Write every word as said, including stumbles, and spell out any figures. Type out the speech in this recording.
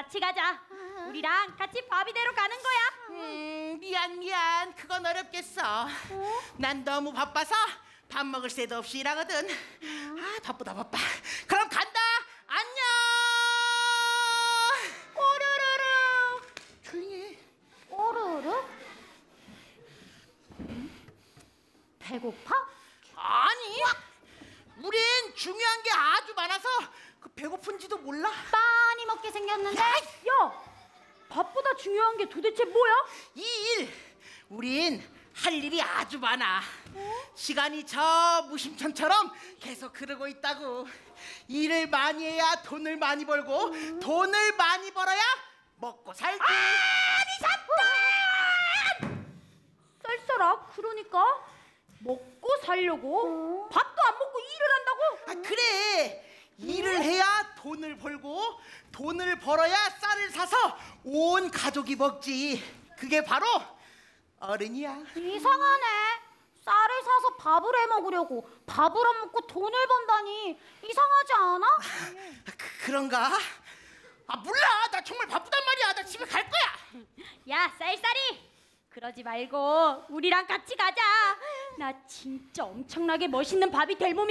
같이 가자. 우리랑 같이 바비대로 가는 거야. 음, 미안 미안. 그건 어렵겠어. 난 너무 바빠서 밥 먹을 새도 없이 일하거든. 아, 바쁘다 바빠. 그럼 간다. 안녕. 꼬르르르. 조용히 해. 꼬르르? 배고파? 아니, 우린 중요한 게 아주 많아서 그 배고픈지도 몰라. 많이 먹게 생겼는데. 야, 밥보다 중요한 게 도대체 뭐야? 이 일, 우린 할 일이 아주 많아. 시간이 저 무심천처럼 계속 흐르고 있다고. 일을 많이 해야 돈을 많이 벌고, 음. 돈을 많이 벌어야 먹고 살지. 아니 잠깐! 쌀쌀아, 그러니까 먹고 살려고 밥도 안 먹고 일을 한다고? 아, 그래. 일을 해야 돈을 벌고, 돈을 벌어야 쌀을 사서 온 가족이 먹지. 그게 바로 어른이야. 이상하네. 쌀을 사서 밥을 해 먹으려고 밥을 안 먹고 돈을 번다니 이상하지 않아? 그, 그런가? 아, 몰라. 나 정말 바쁘단 말이야. 나 집에 갈 거야. 야, 쌀쌀이, 그러지 말고 우리랑 같이 가자. 나 진짜 엄청나게 멋있는 밥이 될 몸이